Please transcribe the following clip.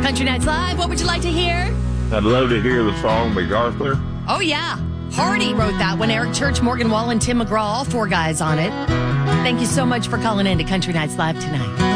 Country Nights Live. What would you like to hear? I'd love to hear the song MacArthur. Oh, yeah. Hardy wrote that one. Eric Church, Morgan Wall, and Tim McGraw, all four guys on it. Thank you so much for calling in to Country Nights Live tonight.